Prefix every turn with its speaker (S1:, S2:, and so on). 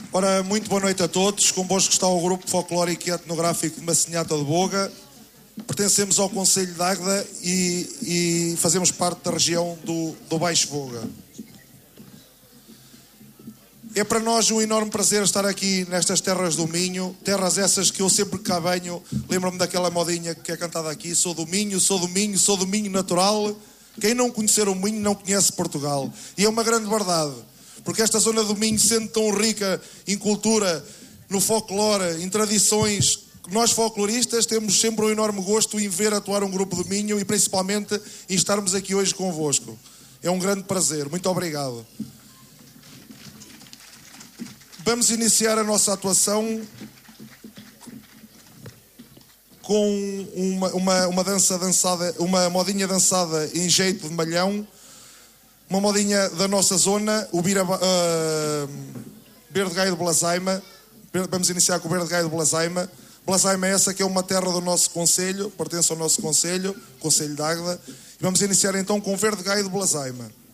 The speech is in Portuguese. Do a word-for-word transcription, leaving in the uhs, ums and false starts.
S1: Ora, muito boa noite a todos. Convosco está o Grupo Folclórico e Etnográfico de Massinhata de Boga. Pertencemos ao Concelho de Águeda e, e fazemos parte da região do, do Baixo Boga. É para nós um enorme prazer estar aqui nestas terras do Minho, terras essas que eu sempre que cá venho, lembro-me daquela modinha que é cantada aqui: sou do Minho, sou do Minho, sou do Minho natural. Quem não conhecer o Minho não conhece Portugal. E é uma grande verdade, porque esta zona do Minho, sendo tão rica em cultura, no folclore, em tradições, nós folcloristas temos sempre um enorme gosto em ver atuar um grupo do Minho e principalmente em estarmos aqui hoje convosco. É um grande prazer. Muito obrigado. Vamos iniciar a nossa atuação com uma, uma, uma dança dançada, uma modinha dançada em jeito de malhão, uma modinha da nossa zona, o Bira, uh, Verde Gaio de Blasaima. Vamos iniciar com o Verde Gaio de Blasaima. Blasaima é essa que é uma terra do nosso concelho, pertence ao nosso concelho, Concelho de Águeda. E vamos iniciar então com o Verde Gaio de Blasaima.